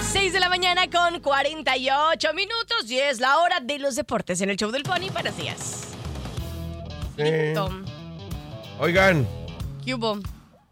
6 de la mañana con 48 minutos y es la hora de los deportes en el show del Pony. Buenos días. Oigan. ¿Qué hubo?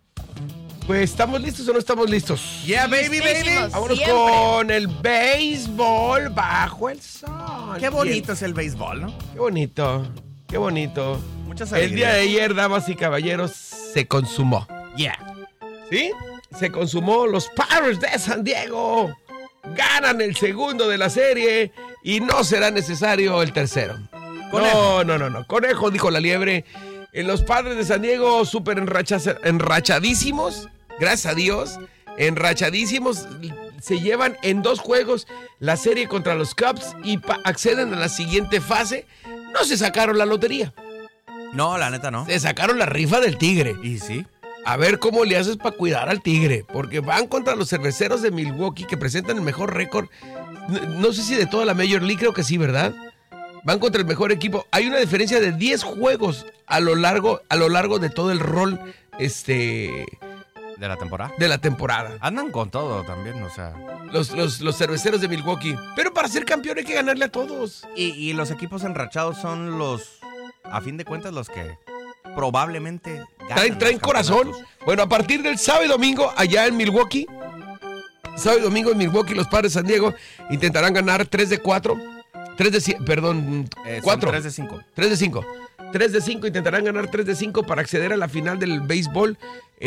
Pues, ¿estamos listos o no estamos listos? Yeah, baby, baby. Vámonos siempre con el béisbol bajo el sol. Qué bonito es el béisbol, ¿no? Qué bonito, qué bonito. Muchas El día de alegrías. ayer, damas y caballeros, se consumó. Yeah. ¿Sí? Se consumó. Los Padres de San Diego ganan el segundo de la serie y no será necesario el tercero. Conejo. No. Conejo, dijo la liebre. Los Padres de San Diego súper enrachadísimos. Gracias a Dios. Enrachadísimos. Se llevan en 2 juegos la serie contra los Cubs y acceden a la siguiente fase. No se sacaron la lotería. No, la neta no. Se sacaron la rifa del Tigre. ¿Y sí? A ver cómo le haces para cuidar al Tigre, porque van contra los Cerveceros de Milwaukee que presentan el mejor récord. No sé si de toda la Major League, creo que sí, ¿verdad? Van contra el mejor equipo. Hay una diferencia de 10 juegos a lo largo de todo el rol ¿De la temporada? de la temporada. Andan con todo también, o sea. Los Cerveceros de Milwaukee. Pero para ser campeón hay que ganarle a todos. Y los equipos enrachados son los, a fin de cuentas, los que probablemente ganan Traen los corazón. campeonatos. Bueno, a partir del sábado y domingo allá en Milwaukee. Sábado y domingo en Milwaukee, los Padres de San Diego intentarán ganar 3 de 4. 3 de 5, perdón, 4. 3 de 5. 3 de 5. 3 de 5, intentarán ganar 3 de 5 para acceder a la final del béisbol,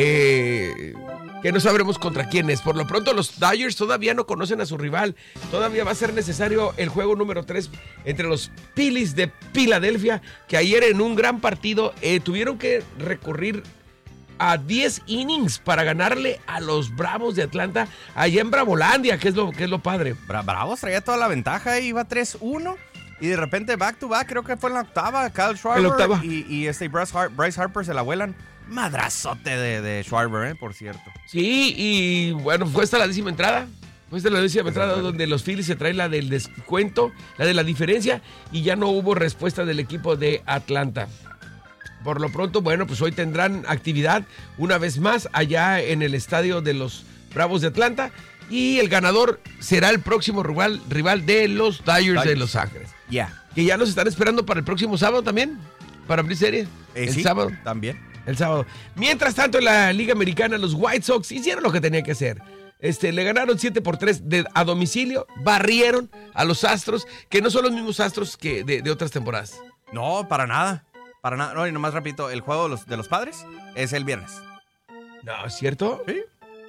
que no sabremos contra quién es. Por lo pronto los Dodgers todavía no conocen a su rival. Todavía va a ser necesario el juego número 3 entre los Phillies de Filadelfia, que ayer en un gran partido tuvieron que recurrir a 10 innings para ganarle a los Bravos de Atlanta allá en Bravolandia, que es lo padre. Bravos traía toda la ventaja, iba 3-1 y de repente back to back, creo que fue en la octava, Kyle Schwarber En la octava. y Bryce Harper se la vuelan. Madrazote de Schwarber, por cierto. Sí, y bueno, fue hasta la 10ª entrada. Fue hasta la 10ª entrada donde los Phillies se traen la del descuento, la de la diferencia, y ya no hubo respuesta del equipo de Atlanta. Por lo pronto, bueno, pues hoy tendrán actividad una vez más allá en el estadio de los Bravos de Atlanta. Y el ganador será el próximo rival de los Dodgers de Los Ángeles. Ya. Que ya nos están esperando para el próximo sábado también, para abrir serie. El sí, sábado. También. El sábado. Mientras tanto, en la Liga Americana, los White Sox hicieron lo que tenían que hacer. Le ganaron 7-3 a domicilio, barrieron a los Astros, que no son los mismos Astros que de otras temporadas. No, para nada. Para nada. No, y nomás repito, el juego de los Padres es el viernes. No, ¿es cierto? Sí.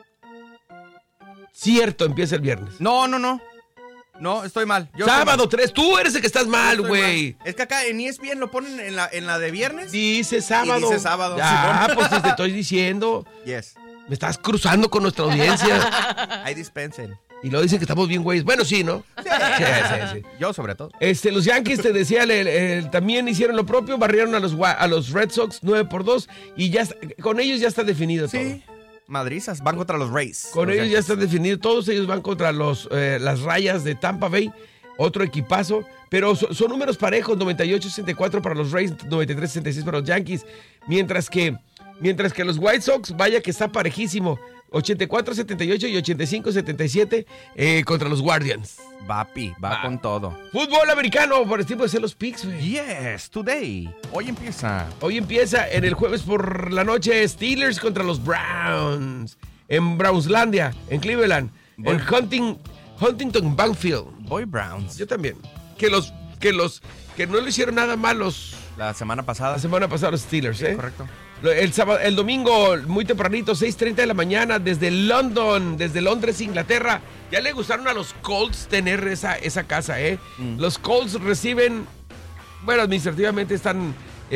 Cierto, empieza el viernes. No. No, estoy mal. Sábado 3, tú eres el que estás mal, Estoy güey. mal. Es que acá en ESPN lo ponen en la de viernes. Dice sábado. Y dice sábado. Ya, Simón. pues te estoy diciendo. Yes. Me estás cruzando con nuestra audiencia. Ahí dispensen. Y luego dicen que estamos bien, güeyes. Bueno, sí, ¿no? Sí. Yo sobre todo. Los Yankees, te decía, también hicieron lo propio, barrieron a los Red Sox 9-2 y ya con ellos ya está definido todo. Sí. Madrizas van contra los Rays. Con los ellos ya Yankees. está definido, todos ellos van contra las Rayas de Tampa Bay, otro equipazo, pero son números parejos, 98-64 para los Rays, 93-66 para los Yankees, mientras que los White Sox, vaya que está parejísimo, 84-78 y 85-77 contra los Guardians. Va con todo. Fútbol americano, por el tiempo de hacer los picks, güey. Yes, today. Hoy empieza. Hoy empieza en el jueves por la noche Steelers contra los Browns. En Brownslandia, en Cleveland. En Huntington Banfield. Boy Browns. Yo también. Que no le hicieron nada mal La semana pasada. la semana pasada los Steelers, Sí, ¿eh? correcto. El domingo, muy tempranito, 6:30 de la mañana, desde Londres, Inglaterra. Ya le gustaron a los Colts tener esa casa, ¿eh? Los Colts reciben, bueno, administrativamente están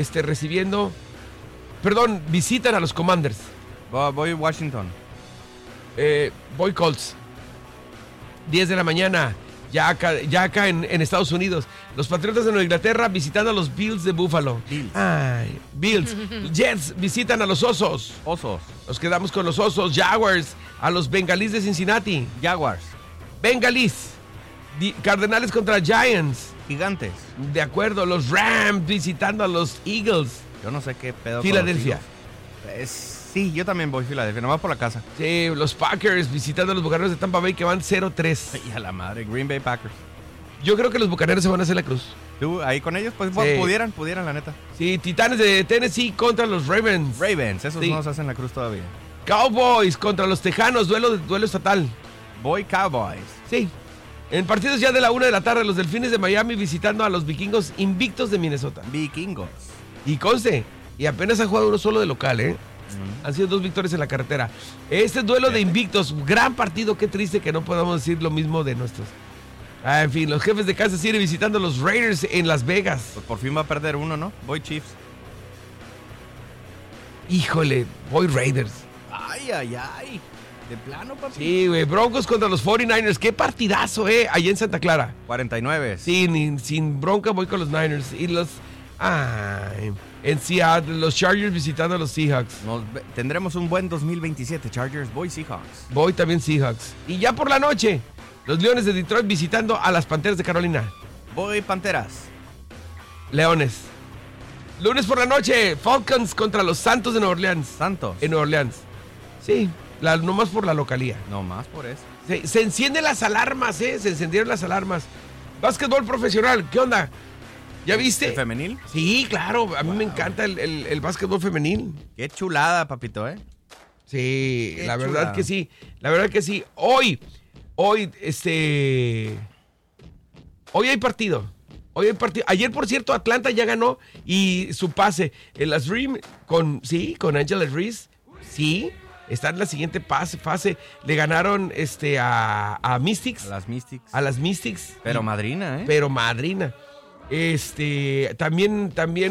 visitan a los Commanders. Voy Washington. Voy Colts. 10 de la mañana, ya acá en Estados Unidos. Los Patriotas de Nueva Inglaterra visitando a los Bills de Buffalo. Bills. Jets visitan a los Osos. Nos quedamos con los Osos. Jaguars a los Bengalís de Cincinnati. Jaguars. Bengalís. Cardenales contra Giants. Gigantes. De acuerdo. Los Rams visitando a los Eagles. Yo no sé qué pedo. Filadelfia. Es Sí, yo también voy a Filadelfia, nomás por la casa. Sí, los Packers visitando a los Bucaneros de Tampa Bay que van 0-3. Y a la madre, Green Bay Packers. Yo creo que los Bucaneros se van a hacer la cruz. ¿Tú ahí con ellos? Pues Sí. pudieran, la neta. Sí, Titanes de Tennessee contra los Ravens. Ravens, esos Sí. no se hacen la cruz todavía. Cowboys contra los Tejanos, duelo estatal. Voy Cowboys. Sí. En partidos ya de la 1 de la tarde, los Delfines de Miami visitando a los Vikingos invictos de Minnesota. Vikingos. Y conste, y apenas han jugado uno solo de local, ¿eh? Han sido 2 victorias en la carretera. Este duelo de invictos, gran partido, qué triste que no podamos decir lo mismo de nuestros. En fin, los Jefes de Kansas City visitando a los Raiders en Las Vegas. Pues por fin va a perder uno, ¿no? Voy Chiefs. Híjole, voy Raiders. Ay. De plano, papi. Sí, güey, Broncos contra los 49ers. Qué partidazo, allá en Santa Clara. 49. Sí, sin bronca voy con los Niners. Y los... en Seattle, los Chargers visitando a los Seahawks. Tendremos un buen 2027, Chargers. Voy Seahawks. Voy también Seahawks. Y ya por la noche, los Leones de Detroit visitando a las Panteras de Carolina. Voy Panteras. Leones. Lunes por la noche, Falcons contra los Santos de Nueva Orleans. Santos. En Nueva Orleans. Sí, nomás por la localía. No más por eso. Se encienden las alarmas, Se encendieron las alarmas. Básquetbol profesional, ¿qué onda? ¿Ya viste? ¿El femenil? Sí, claro, a mí me encanta el básquetbol femenil. Qué chulada, papito, Sí, Qué la verdad chulada. que sí. La verdad que sí. Hoy hay partido. Ayer, por cierto, Atlanta ya ganó y su pase. Las Dream con Angela Reese. Sí, está en la siguiente fase. Le ganaron a Mystics. A las Mystics. A las Mystics. Pero madrina, Pero madrina. También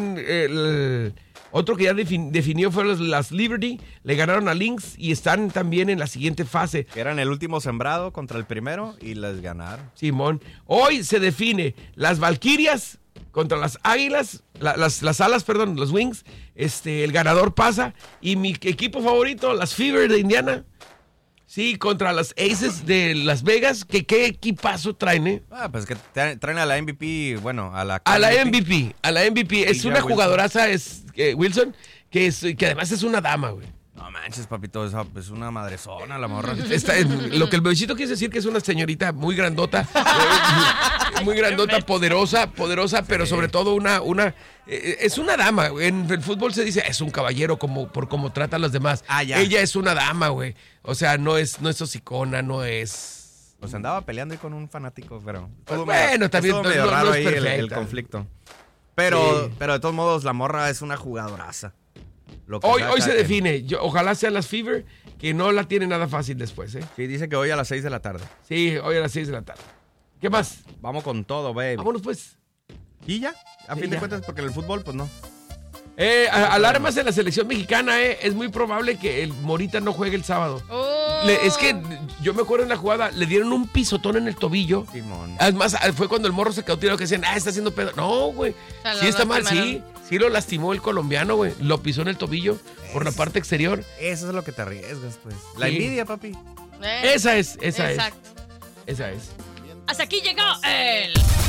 otro que ya definió fueron las Liberty. Le ganaron a Lynx y están también en la siguiente fase. Eran el último sembrado contra el primero y les ganaron. Simón. Hoy se define las Valquirias contra las Águilas, las Alas, perdón, los Wings. El ganador pasa. Y mi equipo favorito, las Fever de Indiana. Sí, contra las Aces de Las Vegas. ¿Qué equipazo traen, Pues que traen a la MVP, bueno, a la MVP. A la MVP. Es Y una ya jugadoraza, Wilson, que además es una dama, güey. No manches, papito, es una madrezona la morra. Lo que el bebecito quiere decir que es una señorita muy grandota, muy grandota, poderosa, pero sobre todo es una dama. En el fútbol se dice, es un caballero por cómo trata a los demás. Ya. Ella es una dama, güey. O sea, no es hocicona, no es... Pues andaba peleando ahí con un fanático, pero... Bueno, también estuvo medio no raro es ahí perfecta. el conflicto. Pero Sí. de todos modos, la morra es una jugadoraza. Hoy se define. Ojalá sean las Fever, que no la tiene nada fácil después, Sí, dice que hoy a las 6 de la tarde. Sí, hoy a las 6 de la tarde. ¿Qué más? Vamos con todo, baby. Vámonos, pues. ¿Y ya? A Sí, fin de ya. cuentas, porque en el fútbol, pues no. Alarmas en la selección mexicana, Es muy probable que el Morita no juegue el sábado. Oh. Es que yo me acuerdo en la jugada, le dieron un pisotón en el tobillo. Simón. Además, fue cuando el morro se quedó tirado que decían, está haciendo pedo. No, güey. sea, Sí lo está mal, sí. lastimaron. Sí lo lastimó el colombiano, güey. Lo pisó en el tobillo por la parte exterior. Eso es lo que te arriesgas, pues. La Sí. envidia, papi. Esa es. Exacto. Esa es. Hasta aquí llegó el